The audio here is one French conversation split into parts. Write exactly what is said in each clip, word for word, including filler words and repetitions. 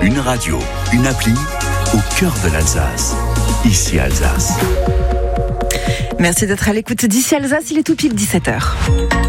Une radio, une appli, au cœur de l'Alsace. Ici Alsace. Merci d'être à l'écoute d'Ici Alsace, il est tout pile dix-sept heures.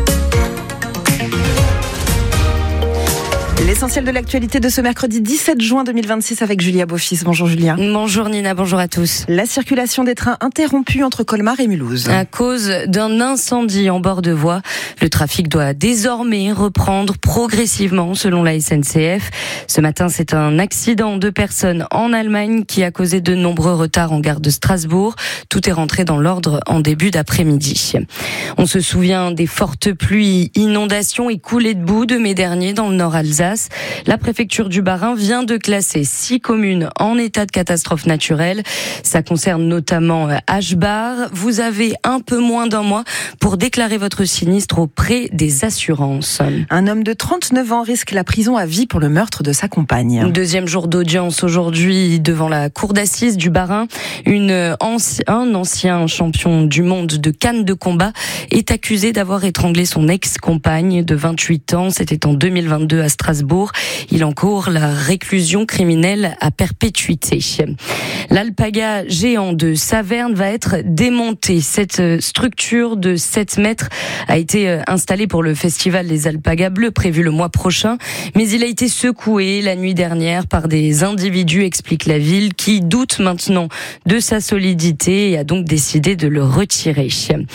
L'essentiel de l'actualité de ce mercredi dix-sept juin deux mille vingt-six avec Julia Beaufils. Bonjour Julia. Bonjour Nina, bonjour à tous. La circulation des trains interrompue entre Colmar et Mulhouse. À cause d'un incendie en bord de voie, le trafic doit désormais reprendre progressivement selon la S N C F. Ce matin, c'est un accident de personnes en Allemagne qui a causé de nombreux retards en gare de Strasbourg. Tout est rentré dans l'ordre en début d'après-midi. On se souvient des fortes pluies, inondations et coulées de boue de mai dernier dans le Nord Alsace. La préfecture du Bas-Rhin vient de classer six communes en état de catastrophe naturelle. Ça concerne notamment Aschbach. Vous avez un peu moins d'un mois pour déclarer votre sinistre auprès des assurances. Un homme de trente-neuf ans risque la prison à vie pour le meurtre de sa compagne. Deuxième jour d'audience aujourd'hui devant la cour d'assises du Bas-Rhin. Une anci- un ancien champion du monde de canne de combat est accusé d'avoir étranglé son ex-compagne de vingt-huit ans. C'était en deux mille vingt-deux à Strasbourg. Il encourt la réclusion criminelle à perpétuité. L'alpaga géant de Saverne va être démonté. Cette structure de sept mètres a été installée pour le festival des alpagas bleus prévu le mois prochain, mais il a été secoué la nuit dernière par des individus, explique la ville, qui doutent maintenant de sa solidité et a donc décidé de le retirer.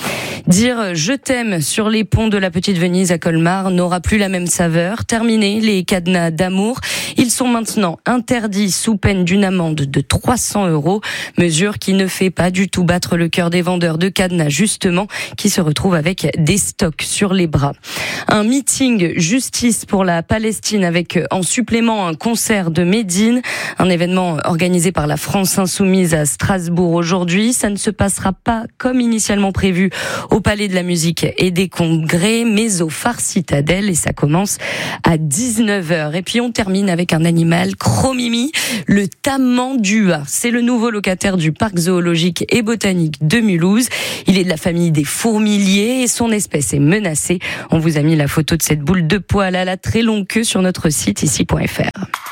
Dire je t'aime sur les ponts de la Petite Venise à Colmar n'aura plus la même saveur. Terminé les cadenas d'amour. Ils sont maintenant interdits sous peine d'une amende de trois cents euros. Mesure qui ne fait pas du tout battre le cœur des vendeurs de cadenas, justement, qui se retrouvent avec des stocks sur les bras. Un meeting justice pour la Palestine avec en supplément un concert de Médine. Un événement organisé par la France Insoumise à Strasbourg aujourd'hui. Ça ne se passera pas comme initialement prévu au Palais de la Musique et des Congrès, mais au Phare Citadel, et ça commence à dix-neuf heures. Et puis on termine avec un animal, Chromimi, le tamandua. C'est le nouveau locataire du parc zoologique et botanique de Mulhouse. Il est de la famille des fourmiliers et son espèce est menacée. On vous a mis la photo de cette boule de poil à la très longue queue sur notre site ici point f r.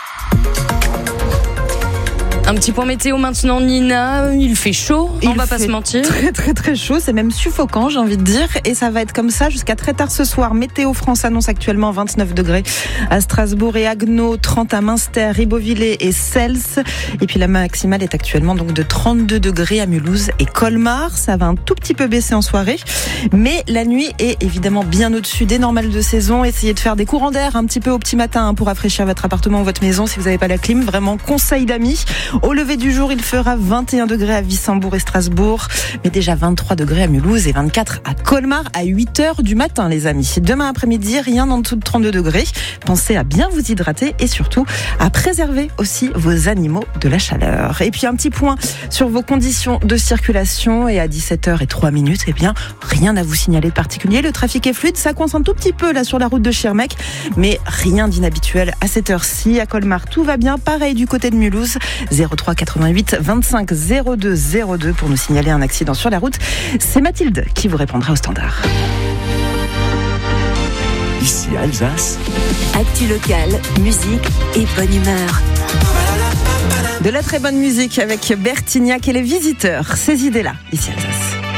Un petit point météo maintenant, Nina. Il fait chaud, Il on va pas fait se mentir. Très très très chaud, c'est même suffocant, j'ai envie de dire, et ça va être comme ça jusqu'à très tard ce soir. Météo France annonce actuellement vingt-neuf degrés à Strasbourg et Haguenau, trente à Münster, Ribeauvillé et Sels. Et puis la maximale est actuellement donc de trente-deux degrés à Mulhouse et Colmar. Ça va un tout petit peu baisser en soirée, mais la nuit est évidemment bien au-dessus des normales de saison. Essayez de faire des courants d'air un petit peu au petit matin hein, pour rafraîchir votre appartement ou votre maison si vous n'avez pas la clim. Vraiment conseil d'amis. Au lever du jour, il fera vingt et un degrés à Wissembourg et Strasbourg, mais déjà vingt-trois degrés à Mulhouse et vingt-quatre à Colmar à huit heures du matin, les amis. Demain après-midi, rien en dessous de trente-deux degrés. Pensez à bien vous hydrater et surtout à préserver aussi vos animaux de la chaleur. Et puis un petit point sur vos conditions de circulation. Et à dix-sept heures zéro trois minutes, eh bien, rien à vous signaler de particulier. Le trafic est fluide, ça coince un tout petit peu là sur la route de Schirmeck, mais rien d'inhabituel à cette heure-ci. À Colmar, tout va bien. Pareil du côté de Mulhouse, zéro trois quatre-vingt-huit vingt-cinq zéro deux zéro deux pour nous signaler un accident sur la route. C'est Mathilde qui vous répondra au standard. Ici Alsace. Actu locale, musique et bonne humeur. De la très bonne musique avec Bertignac et les visiteurs. Ces idées-là, ici Alsace.